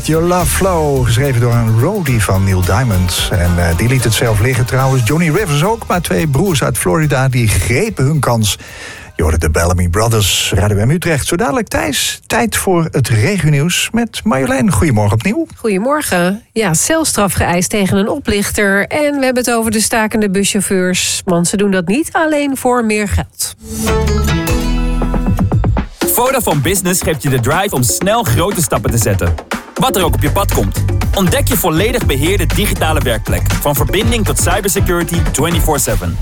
Your Love Flow, geschreven door een roadie van Neil Diamond. En die liet het zelf liggen trouwens. Johnny Rivers ook, maar 2 broers uit Florida die grepen hun kans. Je hoorde de Bellamy Brothers, Radio M Utrecht. Zo dadelijk, Thijs, tijd voor het regionieuws met Marjolein. Goedemorgen opnieuw. Goedemorgen. Ja, celstraf geëist tegen een oplichter. En we hebben het over de stakende buschauffeurs. Want ze doen dat niet alleen voor meer geld. Vodafone Business geeft je de drive om snel grote stappen te zetten. Wat er ook op je pad komt. Ontdek je volledig beheerde digitale werkplek. Van verbinding tot cybersecurity 24/7.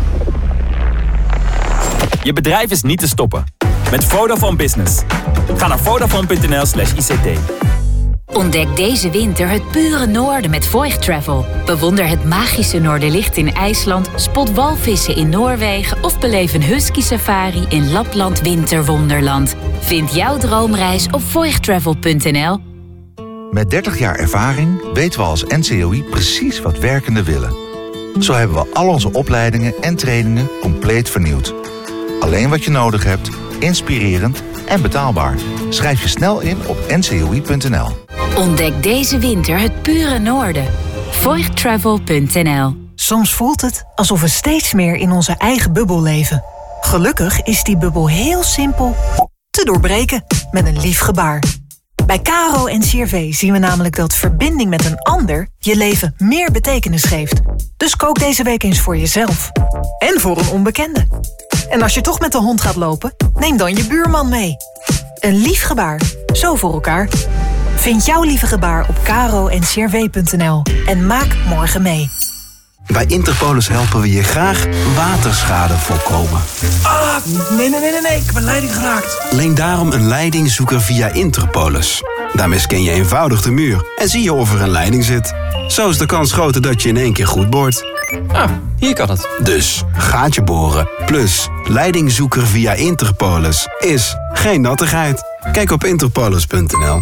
Je bedrijf is niet te stoppen. Met Vodafone Business. Ga naar vodafone.nl/ICT. Ontdek deze winter het pure noorden met Voigt Travel. Bewonder het magische Noorderlicht in IJsland, spot walvissen in Noorwegen of beleef een husky safari in Lapland Winterwonderland. Vind jouw droomreis op voigttravel.nl. Met 30 jaar ervaring weten we als NCOI precies wat werkenden willen. Zo hebben we al onze opleidingen en trainingen compleet vernieuwd. Alleen wat je nodig hebt, inspirerend en betaalbaar. Schrijf je snel in op ncoi.nl. Ontdek deze winter het pure noorden. voigttravel.nl. Soms voelt het alsof we steeds meer in onze eigen bubbel leven. Gelukkig is die bubbel heel simpel te doorbreken met een lief gebaar. Bij KRO en CRV zien we namelijk dat verbinding met een ander je leven meer betekenis geeft. Dus kook deze week eens voor jezelf. En voor een onbekende. En als je toch met de hond gaat lopen, neem dan je buurman mee. Een lief gebaar. Zo voor elkaar. Vind jouw lieve gebaar op kro-en-crv.nl en maak morgen mee. Bij Interpolis helpen we je graag waterschade voorkomen. Nee, ik heb een leiding geraakt. Leen daarom een leidingzoeker via Interpolis. Daarmee scan je eenvoudig de muur en zie je of er een leiding zit. Zo is de kans groter dat je in één keer goed boort. Hier kan het. Dus gaatje boren plus leidingzoeker via Interpolis is geen nattigheid. Kijk op interpolis.nl.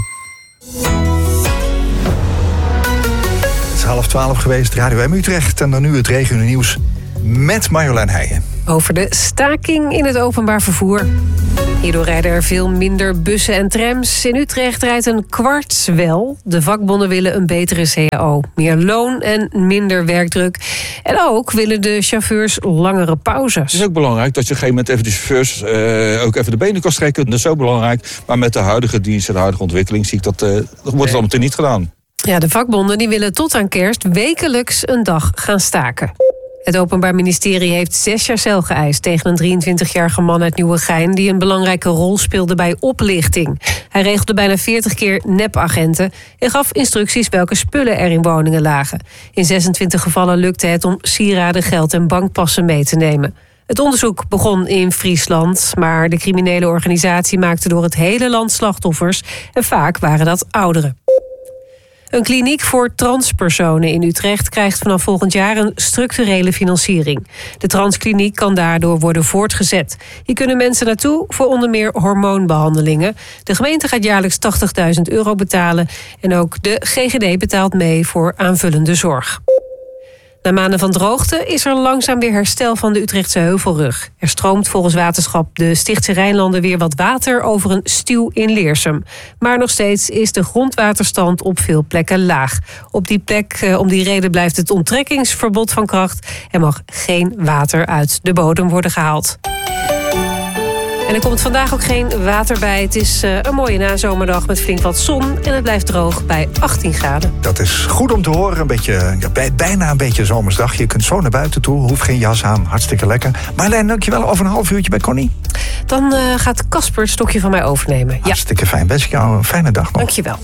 Het is 11:30 geweest, Radio M Utrecht. En dan nu het regionieuws met Marjolein Heijen. Over de staking in het openbaar vervoer. Hierdoor rijden er veel minder bussen en trams. In Utrecht rijdt een kwart wel. De vakbonden willen een betere CAO. Meer loon en minder werkdruk. En ook willen de chauffeurs langere pauzes. Het is ook belangrijk dat je op een gegeven moment even de chauffeurs ook even de benen kan strekken. Dat is zo belangrijk. Maar met de huidige dienst en de huidige ontwikkeling zie ik dat wordt het allemaal niet gedaan. Ja, de vakbonden die willen tot aan kerst wekelijks een dag gaan staken. Het Openbaar Ministerie heeft 6 jaar cel geëist tegen een 23-jarige man uit Nieuwegein die een belangrijke rol speelde bij oplichting. Hij regelde bijna 40 keer nepagenten en gaf instructies welke spullen er in woningen lagen. In 26 gevallen lukte het om sieraden, geld en bankpassen mee te nemen. Het onderzoek begon in Friesland, maar de criminele organisatie maakte door het hele land slachtoffers en vaak waren dat ouderen. Een kliniek voor transpersonen in Utrecht krijgt vanaf volgend jaar een structurele financiering. De transkliniek kan daardoor worden voortgezet. Hier kunnen mensen naartoe voor onder meer hormoonbehandelingen. De gemeente gaat jaarlijks €80.000 betalen en ook de GGD betaalt mee voor aanvullende zorg. Na maanden van droogte is er langzaam weer herstel van de Utrechtse Heuvelrug. Er stroomt volgens waterschap de Stichtse Rijnlanden weer wat water over een stuw in Leersum. Maar nog steeds is de grondwaterstand op veel plekken laag. Op die plek, om die reden blijft het onttrekkingsverbod van kracht. Er mag geen water uit de bodem worden gehaald. En er komt vandaag ook geen water bij. Het is een mooie nazomerdag met flink wat zon. En het blijft droog bij 18 graden. Dat is goed om te horen. Een beetje, bijna een beetje zomersdag. Je kunt zo naar buiten toe. Hoeft geen jas aan. Hartstikke lekker. Marjolein, dankjewel. Over een half uurtje bij Connie. Dan gaat Casper het stokje van mij overnemen. Hartstikke fijn. Wens ik jou een fijne dag nog. Dankjewel.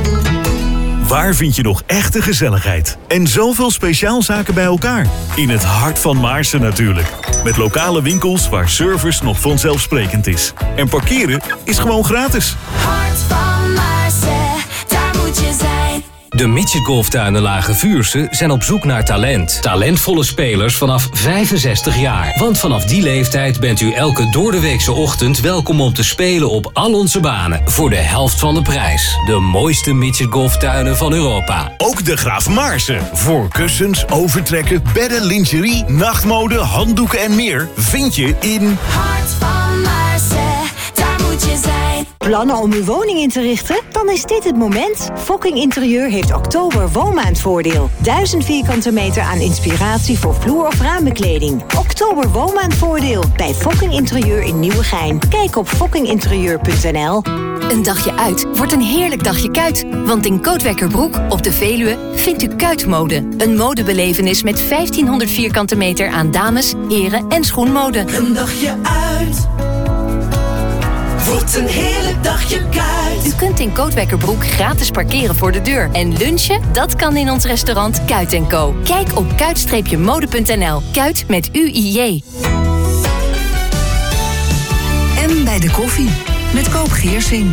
Waar vind je nog echte gezelligheid? En zoveel speciaalzaken bij elkaar? In het hart van Maarsen natuurlijk. Met lokale winkels waar service nog vanzelfsprekend is. En parkeren is gewoon gratis. Hart van Maarsen, daar moet je zijn. De Midget Golftuinen Lage Vuursche zijn op zoek naar talent. Talentvolle spelers vanaf 65 jaar. Want vanaf die leeftijd bent u elke doordeweekse ochtend welkom om te spelen op al onze banen. Voor de helft van de prijs. De mooiste Midget Golftuinen van Europa. Ook de Graaf Maarsen. Voor kussens, overtrekken, bedden, lingerie, nachtmode, handdoeken en meer vind je in Hart van Maarsen, daar moet je zijn. Plannen om uw woning in te richten? Dan is dit het moment. Fokking Interieur heeft oktober woonmaandvoordeel. 1000 vierkante meter aan inspiratie voor vloer- of raambekleding. Oktober woonmaandvoordeel bij Fokking Interieur in Nieuwegein. Kijk op fokkinginterieur.nl. Een dagje uit wordt een heerlijk dagje Kuit. Want in Kootwijkerbroek op de Veluwe vindt u Kuitmode. Een modebelevenis met 1500 vierkante meter aan dames, heren en schoenmode. Een dagje uit wordt een heerlijk dagje Kuit. U kunt in Kootwijkerbroek gratis parkeren voor de deur. En lunchen, dat kan in ons restaurant Kuit & Co. Kijk op kuit-mode.nl. Kuit met UIJ. En bij de koffie met Koop Geersing.